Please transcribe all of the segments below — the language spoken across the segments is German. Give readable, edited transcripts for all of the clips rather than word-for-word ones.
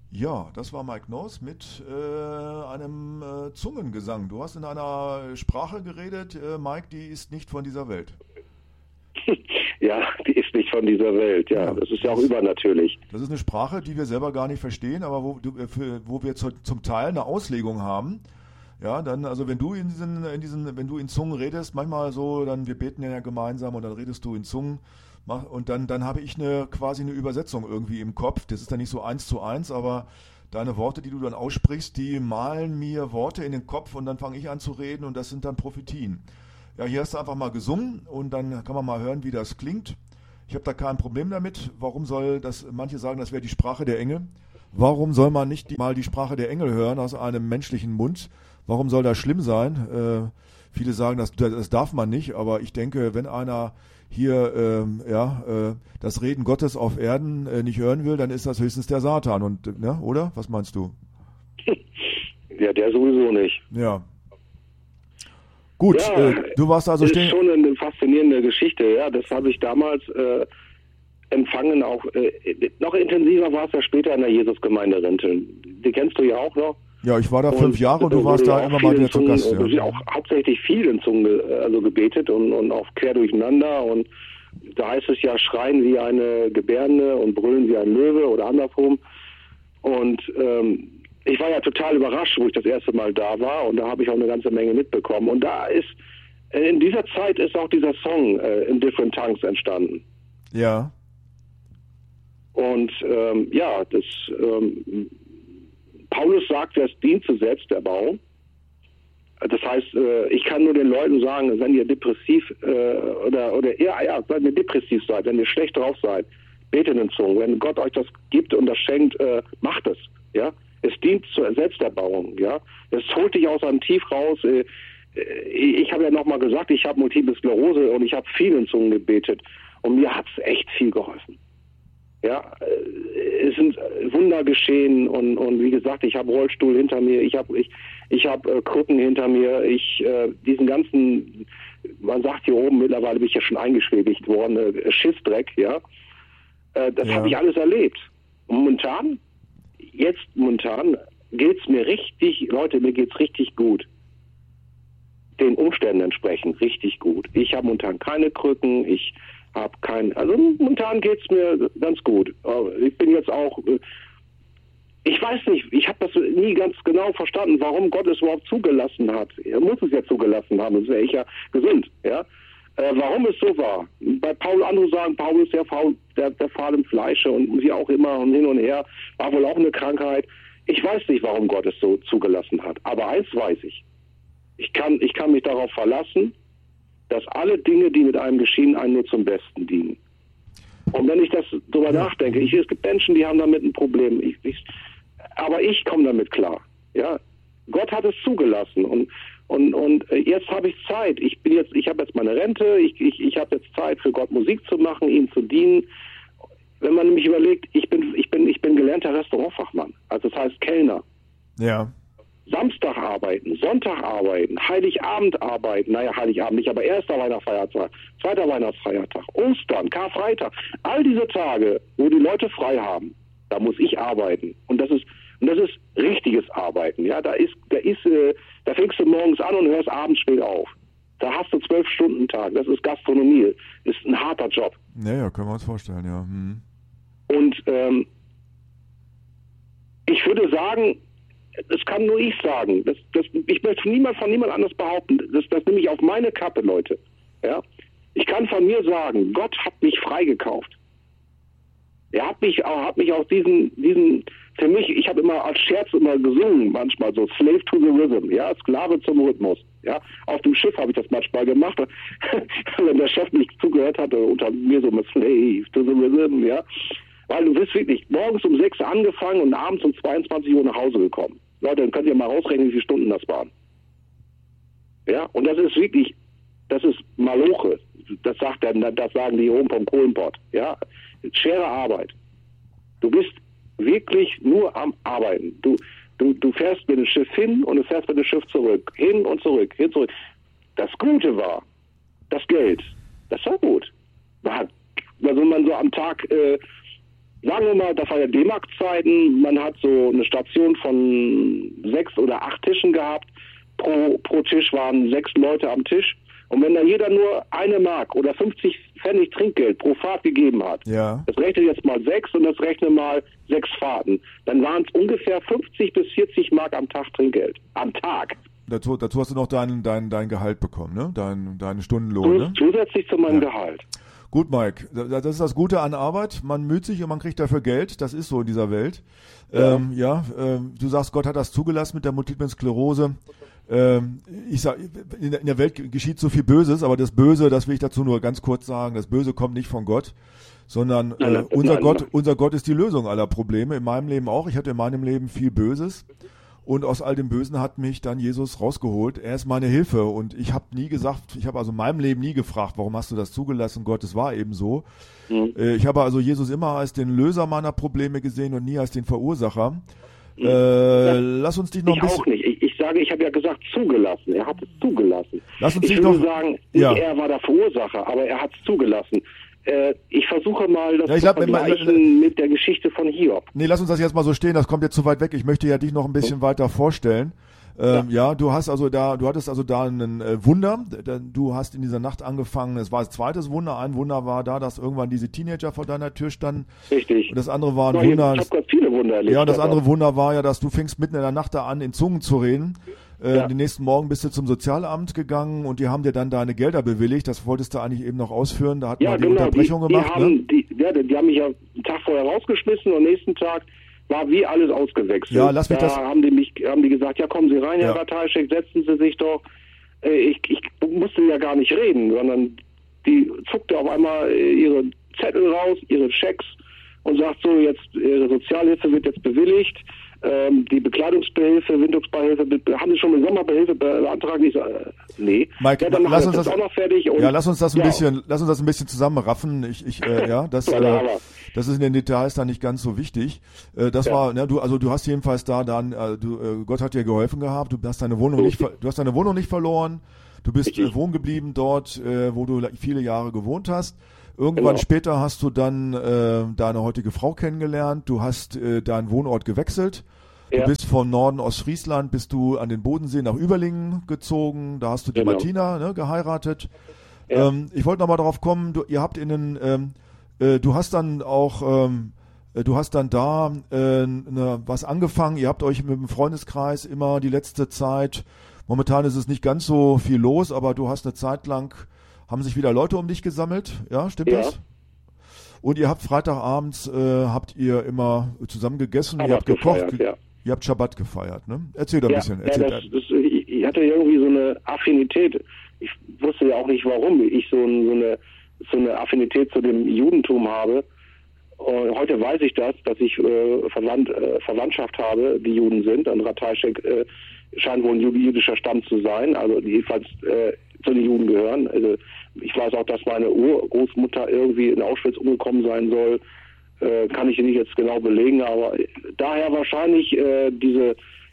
Ja, das war Mike Knoss mit einem Zungengesang. Du hast in einer Sprache geredet, Mike, die ist nicht von dieser Welt. Ja, die ist nicht von dieser Welt. Ja, Ja, das ist ja auch übernatürlich. das ist eine Sprache, die wir selber gar nicht verstehen, aber wo wir zum Teil eine Auslegung haben. Ja, dann, also wenn du wenn du in Zungen redest, manchmal so, dann, wir beten ja gemeinsam und dann redest du in Zungen, und dann habe ich quasi eine Übersetzung irgendwie im Kopf. Das ist dann nicht so eins zu eins, aber deine Worte, die du dann aussprichst, die malen mir Worte in den Kopf und dann fange ich an zu reden und das sind dann Prophetien. Ja, hier hast du einfach mal gesungen und dann kann man mal hören, wie das klingt. Ich habe da kein Problem damit. Warum soll das, manche sagen, das wäre die Sprache der Engel. Warum soll man nicht mal die Sprache der Engel hören aus einem menschlichen Mund? Warum soll das schlimm sein? Viele sagen, das darf man nicht, aber ich denke, wenn einer hier das Reden Gottes auf Erden nicht hören will, dann ist das höchstens der Satan. Und, ne, oder? Was meinst du? Ja, der sowieso nicht. Ja. Gut, Ja, du warst also ist stehen. schon eine faszinierende Geschichte. Ja, das habe ich damals empfangen. Auch noch intensiver war es ja später in der Jesusgemeinde Renteln. Die kennst du ja auch noch. Ja, ich war da 5 Jahre und du warst wurde da ja immer auch mal viel in wieder zu Zungen, Gast. Ja. auch hauptsächlich viel in Zungen also gebetet und auch quer durcheinander. Und da heißt es ja, schreien wie eine Gebärende und brüllen wie ein Löwe oder andersrum. Und ich war ja total überrascht, wo ich das erste Mal da war, und da habe ich auch eine ganze Menge mitbekommen. Und da ist, in dieser Zeit ist auch dieser Song in Different Tongues entstanden. Ja. Und ja, Paulus sagt, wer es dient, setzt der Bau. Das heißt, ich kann nur den Leuten sagen, wenn ihr depressiv wenn ihr depressiv seid, wenn ihr schlecht drauf seid, betet in Zungen. Wenn Gott euch das gibt und das schenkt, macht es. Ja, es dient zur Selbsterbauung. Ja, es holt dich aus einem Tief raus. Ich habe ja nochmal gesagt, ich habe Multiple Sklerose und ich habe viel in Zungen gebetet und mir hat es echt viel geholfen. Ja, es sind Wunder geschehen und wie gesagt, ich habe Rollstuhl hinter mir, ich habe Krücken hinter mir, diesen ganzen, man sagt hier oben, mittlerweile bin ich ja schon eingeschwebigt worden, Schissdreck, ja, das habe ich alles erlebt. Und momentan geht's mir richtig, Leute, mir geht's richtig gut. Den Umständen entsprechend richtig gut. Ich habe momentan keine Krücken, also momentan geht's mir ganz gut. Ich bin jetzt auch, ich weiß nicht, ich habe das nie ganz genau verstanden, warum Gott es überhaupt zugelassen hat. Er muss es ja zugelassen haben, sonst wäre ich ja gesund, ja. Warum es so war. Bei Paul, andere sagen, Paul ist der Pfahl im Fleische und wie auch immer und hin und her, war wohl auch eine Krankheit. Ich weiß nicht, warum Gott es so zugelassen hat. Aber eins weiß ich. Ich kann mich darauf verlassen, dass alle Dinge, die mit einem geschehen, einem nur zum Besten dienen. Und wenn ich das drüber nachdenke, es gibt Menschen, die haben damit ein Problem. Aber ich komme damit klar. Ja, Gott hat es zugelassen und jetzt habe ich Zeit. Ich habe jetzt meine Rente. Ich habe jetzt Zeit für Gott Musik zu machen, ihm zu dienen. Wenn man nämlich überlegt, ich bin gelernter Restaurantfachmann. Also das heißt Kellner. Ja. Samstag arbeiten, Sonntag arbeiten, Heiligabend arbeiten, naja, Heiligabend nicht, aber erster Weihnachtsfeiertag, zweiter Weihnachtsfeiertag, Ostern, Karfreitag, all diese Tage, wo die Leute frei haben, da muss ich arbeiten. Und das ist richtiges Arbeiten, ja, da fängst du morgens an und hörst abends spät auf. Da hast du 12-Stunden-Tag, das ist Gastronomie, ist ein harter Job. Ja, können wir uns vorstellen, ja. Und ich würde sagen, das kann nur ich sagen. Ich möchte von niemand anders behaupten. Das nehme ich auf meine Kappe, Leute. Ja? Ich kann von mir sagen, Gott hat mich freigekauft. Er hat mich aus diesen, für mich, ich habe immer als Scherz immer gesungen, manchmal so, Slave to the Rhythm, ja, Sklave zum Rhythmus. Ja? Auf dem Schiff habe ich das manchmal gemacht. Wenn der Chef nicht zugehört hatte, unter mir so immer Slave to the Rhythm, ja. Weil du bist wirklich morgens um 6 Uhr angefangen und abends um 22 Uhr nach Hause gekommen. Leute, dann könnt ihr mal rausrechnen, wie viele Stunden das waren. Ja, und das ist Maloche. Das sagen die oben vom Kohlenpott. Ja, schwere Arbeit. Du bist wirklich nur am Arbeiten. Du fährst mit dem Schiff hin und du fährst mit dem Schiff zurück. Hin und zurück, hin und zurück. Das Gute war, das Geld, das war gut. Also wenn man so am Tag sagen wir mal, das war ja D-Mark-Zeiten, man hat so eine Station von 6 oder 8 Tischen gehabt. Pro Tisch waren 6 Leute am Tisch. Und wenn da jeder nur 1 Mark oder 50 Pfennig Trinkgeld pro Fahrt gegeben hat, das rechne jetzt mal 6 und das rechne mal 6 Fahrten, dann waren es ungefähr 50 bis 40 Mark am Tag Trinkgeld. Am Tag. Dazu hast du noch dein Gehalt bekommen, ne? Deinen Stundenlohn, ne? Zusätzlich zu meinem Gehalt. Gut, Mike, das ist das Gute an Arbeit. Man müht sich und man kriegt dafür Geld. Das ist so in dieser Welt. Du sagst, Gott hat das zugelassen mit der Multiplen Sklerose. Ich sag, in der Welt geschieht so viel Böses, aber das Böse, das will ich dazu nur ganz kurz sagen, das Böse kommt nicht von Gott, sondern unser Gott ist die Lösung aller Probleme. In meinem Leben auch. Ich hatte in meinem Leben viel Böses. Und aus all dem Bösen hat mich dann Jesus rausgeholt. Er ist meine Hilfe. Und ich habe also in meinem Leben nie gefragt, warum hast du das zugelassen? Gott, es war eben so. Ich habe also Jesus immer als den Löser meiner Probleme gesehen und nie als den Verursacher. Lass uns dich noch ein bisschen... Ich auch nicht. Ich sage, ich habe ja gesagt, zugelassen. Er hat es zugelassen. Ich würde sagen, er war der Verursacher, aber er hat es zugelassen. Ich versuche mal das zu vergleichen mit der Geschichte von Hiob. Nee, lass uns das jetzt mal so stehen, das kommt jetzt zu weit weg. Ich möchte ja dich noch ein bisschen weiter vorstellen. Du hattest also da ein Wunder. Du hast in dieser Nacht angefangen, es war das zweites Wunder. Ein Wunder war da, dass irgendwann diese Teenager vor deiner Tür standen. Richtig. Und das andere war ein Wunder. Ich habe gerade viele Wunder erlebt. Ja, und das andere Wunder war ja, dass du fingst mitten in der Nacht da an, in Zungen zu reden. Den nächsten Morgen bist du zum Sozialamt gegangen und die haben dir dann deine Gelder bewilligt. Das wolltest du eigentlich eben noch ausführen. Da hat man die Unterbrechung gemacht. Die haben mich ja einen Tag vorher rausgeschmissen und am nächsten Tag war wie alles ausgewechselt. Ja, lass mich haben die gesagt, ja, kommen Sie rein, Herr Ratajczyk, setzen Sie sich doch. Ich musste ja gar nicht reden, sondern die zuckte auf einmal ihre Zettel raus, ihre Schecks und sagt so, jetzt Ihre Sozialhilfe wird jetzt bewilligt. Die Bekleidungsbehilfe, Windungsbeihilfe, haben Sie schon eine Sommerbehilfe beantragt? Ich sage, nee. Mike, dann lass uns das auch noch fertig. Und lass uns das ein bisschen zusammenraffen. Das ist in den Details dann nicht ganz so wichtig. Du hast jedenfalls Gott hat dir geholfen gehabt. Du hast deine Wohnung nicht verloren. Du bist wohnen geblieben dort, wo du viele Jahre gewohnt hast. Irgendwann später hast du dann deine heutige Frau kennengelernt. Du hast deinen Wohnort gewechselt. Du bist von Norden Ostfriesland, bist du an den Bodensee nach Überlingen gezogen. Da hast du die Martina geheiratet. Ja. Ich wollte noch mal darauf kommen. Du hast dann da was angefangen. Ihr habt euch mit dem Freundeskreis immer die letzte Zeit. Momentan ist es nicht ganz so viel los, aber du hast eine Zeit lang haben sich wieder Leute um dich gesammelt, ja, stimmt das? Und ihr habt Freitagabends, habt ihr immer zusammen gegessen, ihr habt gekocht, ihr habt Schabbat gefeiert, ne? Erzähl doch ein bisschen. Ich hatte irgendwie so eine Affinität, ich wusste ja auch nicht, warum ich so eine Affinität zu dem Judentum habe. Und heute weiß ich dass ich Verwandtschaft habe, die Juden sind. Und Ratajczyk scheint wohl ein jüdischer Stamm zu sein, also jedenfalls zu den Juden gehören. Also ich weiß auch, dass meine Urgroßmutter irgendwie in Auschwitz umgekommen sein soll. Kann ich nicht jetzt genau belegen, aber daher wahrscheinlich dieses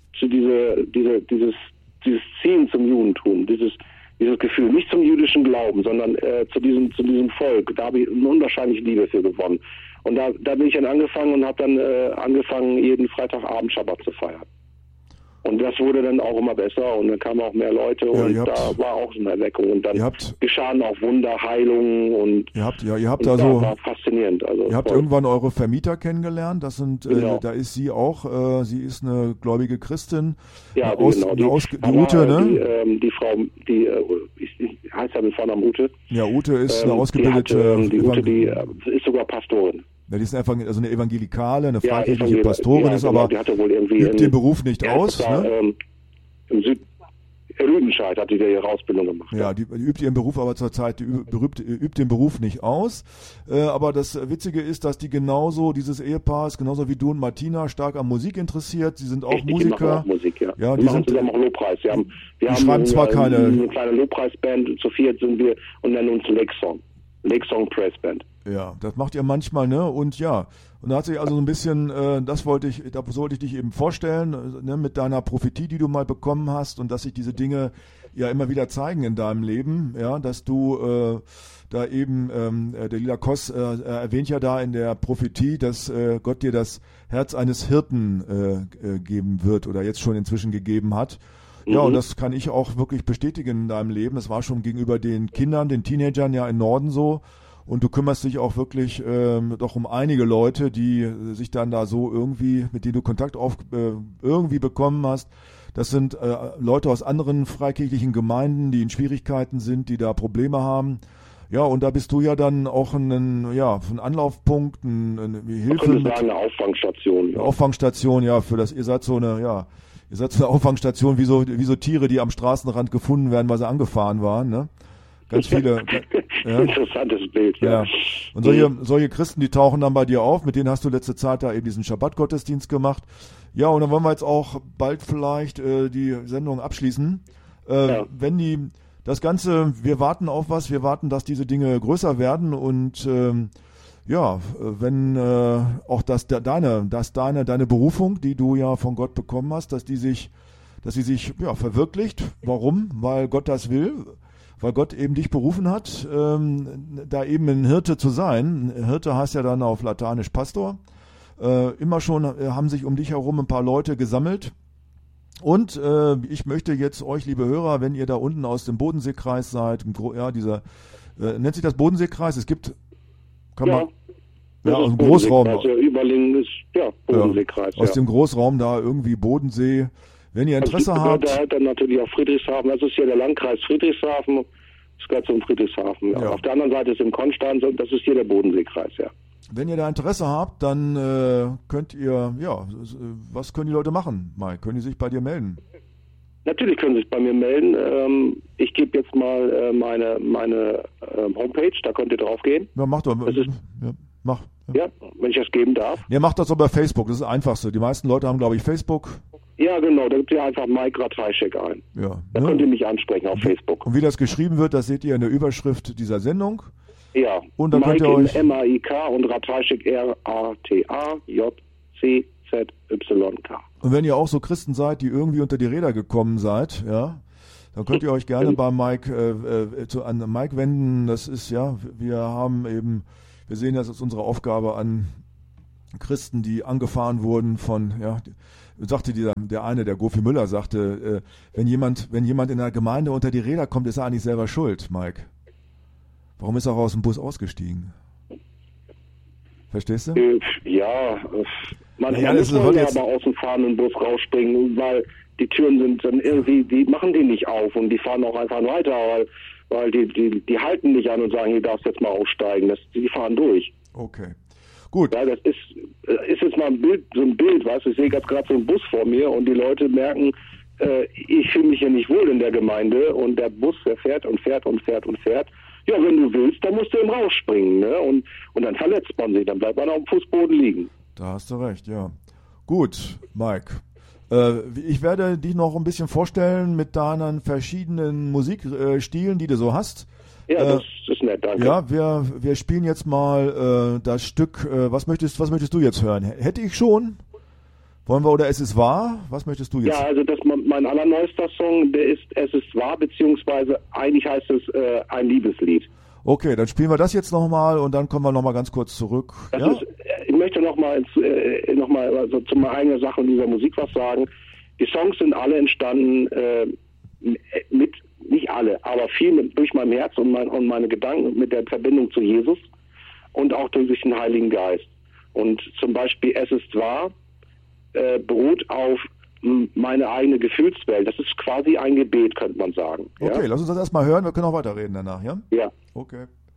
Ziehen zum Judentum, dieses Gefühl, nicht zum jüdischen Glauben, sondern zu diesem Volk. Da habe ich eine unwahrscheinliche Liebe für gewonnen. Und da bin ich dann angefangen und habe dann angefangen, jeden Freitagabend Schabbat zu feiern. Und das wurde dann auch immer besser und dann kamen auch mehr Leute und da war auch so eine Erweckung und dann geschahen auch Wunder, Heilungen und das war faszinierend. Also ihr habt irgendwann eure Vermieter kennengelernt, das sind, da ist sie auch, sie ist eine gläubige Christin. Ja, die Ute, ne? Die Frau, die heißt ja mit Vornamen Ute. Ja, Ute ist eine ausgebildete... die Ute, die ist sogar Pastorin. Ja, die ist einfach eine Evangelikale, eine freikirchliche Pastorin, ist aber die hatte wohl irgendwie übt den Beruf nicht aus. Ne? Im Rüdenscheid hat die ihre Ausbildung gemacht. Ja, die übt ihren Beruf aber zurzeit, übt den Beruf nicht aus. Aber das Witzige ist, dass dieses Ehepaar ist genauso wie du und Martina stark an Musik interessiert. Sie sind auch Musiker. Die machen auch Musik, ja. Ja, die machen zusammen auch Lobpreis. Wir haben schreiben zwar eine kleine Lobpreisband, zu viert sind wir und nennen uns Lake Song Praise Band. Ja, das macht ihr manchmal, ne? Und ja, und da hat sich also so ein bisschen, da sollte ich dich eben vorstellen, ne, mit deiner Prophetie, die du mal bekommen hast und dass sich diese Dinge ja immer wieder zeigen in deinem Leben, ja, dass du da eben, der Lila Koss erwähnt ja da in der Prophetie, dass Gott dir das Herz eines Hirten geben wird oder jetzt schon inzwischen gegeben hat. Ja, und das kann ich auch wirklich bestätigen in deinem Leben. Das war schon gegenüber den Kindern, den Teenagern ja im Norden so. Und du kümmerst dich auch wirklich doch um einige Leute, die sich dann da so irgendwie, mit denen du Kontakt irgendwie bekommen hast. Das sind Leute aus anderen freikirchlichen Gemeinden, die in Schwierigkeiten sind, die da Probleme haben. Ja, und da bist du ja dann auch ein Anlaufpunkt, eine Hilfe. Man könnte sagen, eine Auffangstation. Eine Auffangstation, ja, für das, ihr seid so eine Auffangstation wie so Tiere, die am Straßenrand gefunden werden, weil sie angefahren waren, ne? Ganz viele. Ja. Interessantes Bild, ja. Und solche Christen, die tauchen dann bei dir auf, mit denen hast du letzte Zeit da eben diesen Schabbat-Gottesdienst gemacht. Ja, und dann wollen wir jetzt auch bald vielleicht die Sendung abschließen. Wenn das Ganze, wir warten auf was, wir warten, dass diese Dinge größer werden und wenn auch deine Berufung, die du ja von Gott bekommen hast, dass sie sich verwirklicht. Warum? Weil Gott das will. Weil Gott eben dich berufen hat, da eben ein Hirte zu sein. Hirte heißt ja dann auf Lateinisch Pastor. Immer schon haben sich um dich herum ein paar Leute gesammelt. Und ich möchte jetzt euch, liebe Hörer, wenn ihr da unten aus dem Bodenseekreis seid, nennt sich das Bodenseekreis? Es gibt, aus dem Großraum. Also Überlingen ist, Bodenseekreis. Aus dem Großraum da irgendwie Bodensee. Wenn ihr Interesse habt. Da dann natürlich auch Friedrichshafen. Das ist ja der Landkreis Friedrichshafen. Das gehört zum Friedrichshafen. Ja. Auf der anderen Seite ist im Konstanz und das ist hier der Bodenseekreis, ja. Wenn ihr da Interesse habt, dann könnt ihr, was können die Leute machen, Mike? Können die sich bei dir melden? Natürlich können sie sich bei mir melden. Ich gebe jetzt mal meine Homepage, da könnt ihr drauf gehen. Ja, mach doch. Mach. Ja, wenn ich das geben darf. Ja, mach das doch bei Facebook, das ist das Einfachste. Die meisten Leute haben, glaube ich, Facebook. Ja, genau, da gibt ihr einfach Mike Ratajczyk ein. Ja. Da könnt ihr mich ansprechen auf Facebook. Und wie das geschrieben wird, das seht ihr in der Überschrift dieser Sendung. Ja, und dann Mike könnt ihr euch M-A-I-K und Ratajczyk R-A-T-A-J-C-Z-Y-K. Und wenn ihr auch so Christen seid, die irgendwie unter die Räder gekommen seid, ja, dann könnt ihr euch gerne bei Mike an Mike wenden. Das ist wir sehen das als unsere Aufgabe an Christen, die angefahren wurden von, sagte der Gofi Müller sagte, wenn jemand in der Gemeinde unter die Räder kommt, ist er eigentlich selber schuld, Mike. Warum ist er auch aus dem Bus ausgestiegen? Verstehst du? Man muss aber aus dem fahrenden Bus rausspringen, weil die Türen sind dann irgendwie, die machen die nicht auf und die fahren auch einfach weiter, weil die halten nicht an und sagen, du darfst jetzt mal aussteigen. Die fahren durch. Okay. Gut. Ja, das ist jetzt mal so ein Bild, weißt du, ich sehe gerade so einen Bus vor mir und die Leute merken, ich fühle mich hier nicht wohl in der Gemeinde und der Bus, der fährt und fährt und fährt und fährt. Ja, wenn du willst, dann musst du eben rausspringen, ne? Und dann verletzt man sich, dann bleibt man auf dem Fußboden liegen. Da hast du recht, ja. Gut, Mike. Ich werde dich noch ein bisschen vorstellen mit deinen verschiedenen Musikstilen, die du so hast. Ja, das ist nett, danke. Ja, wir spielen jetzt mal das Stück, was möchtest du jetzt hören? Hätte ich schon? Wollen wir, oder Es ist wahr? Was möchtest du jetzt? Ja, also mein allerneuester Song, der ist Es ist wahr, beziehungsweise eigentlich heißt es ein Liebeslied. Okay, dann spielen wir das jetzt nochmal und dann kommen wir nochmal ganz kurz zurück. Ich möchte nochmal also zu meiner eigenen Sache und dieser Musik was sagen. Die Songs sind alle entstanden nicht alle, aber viel durch mein Herz und meine Gedanken mit der Verbindung zu Jesus und auch durch den Heiligen Geist. Und zum Beispiel Es ist wahr beruht auf meine eigene Gefühlswelt. Das ist quasi ein Gebet, könnte man sagen. Okay, lass uns das erstmal hören. Wir können auch weiterreden danach, ja? Ja. Okay.